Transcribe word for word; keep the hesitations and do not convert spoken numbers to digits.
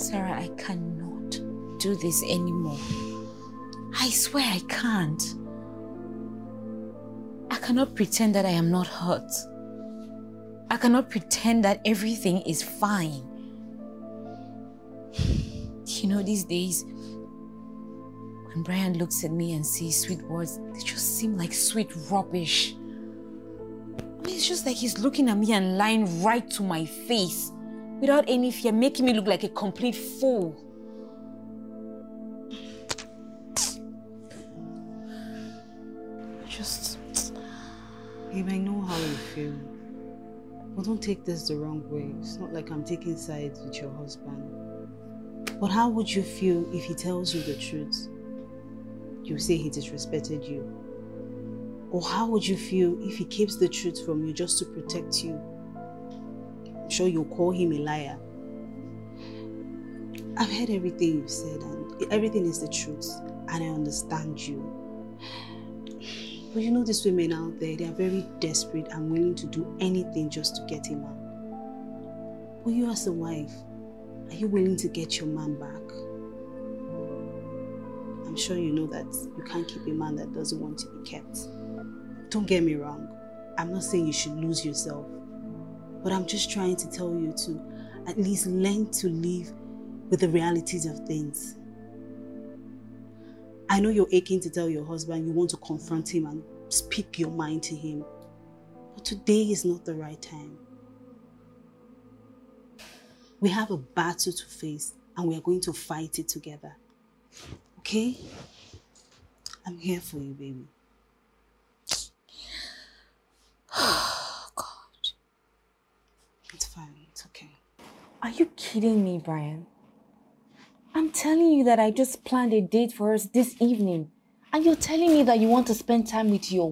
Sarah, I cannot do this anymore. I swear I can't. I cannot pretend that I am not hurt. I cannot pretend that everything is fine. You know, these days, when Brian looks at me and says sweet words, they just seem like sweet rubbish. I mean, it's just like he's looking at me and lying right to my face without any fear, making me look like a complete fool. Just... Babe, I know how you feel. But don't take this the wrong way. It's not like I'm taking sides with your husband. But how would you feel if he tells you the truth? You say he disrespected you. Or how would you feel if he keeps the truth from you just to protect you? I'm sure you'll call him a liar. I've heard everything you've said and everything is the truth. And I understand you. But you know these women out there, they are very desperate and willing to do anything just to get a man. But you as a wife, are you willing to get your man back? I'm sure you know that you can't keep a man that doesn't want to be kept. Don't get me wrong. I'm not saying you should lose yourself. But I'm just trying to tell you to at least learn to live with the realities of things. I know you're aching to tell your husband you want to confront him and speak your mind to him. But today is not the right time. We have a battle to face and we are going to fight it together. Okay? I'm here for you, baby. Oh, God. It's fine. It's okay. Are you kidding me, Brian? I'm telling you that I just planned a date for us this evening. And you're telling me that you want to spend time with your